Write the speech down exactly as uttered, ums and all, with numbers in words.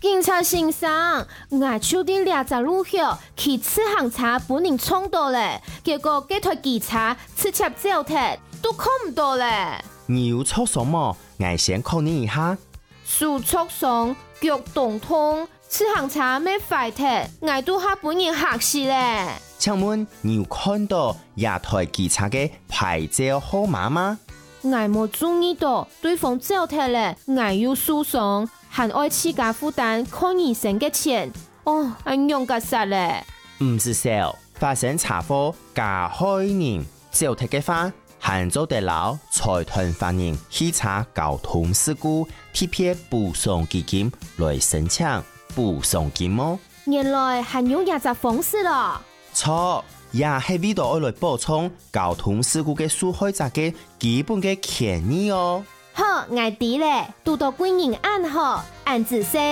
警察先生，我手頂倆隻路口，去次行車本人衝到咧，結果幾台警察直接走脫，都看唔到咧。 你有錯什麼？我先確認一下。 手挫傷，腳凍痛，次行車咩壞脫，我都嚇本人嚇死咧。 請問你有看到亞台警察嘅牌照號碼嗎？ 我冇注意到對方走脫咧，我有受傷，還愛自家負擔看醫生嘅錢。哦，安用個啥咧？ 唔是少，發生車禍加害人走脫嘅話，還做得了財團法人汽車交通事故貼片補償基金來申請補償金麼？ 原來還有一隻方式咯。 錯，也係為咗來補充交通事故嘅受害者嘅基本嘅權益哦。 好，我知咧，拄到貴人按好，按仔細。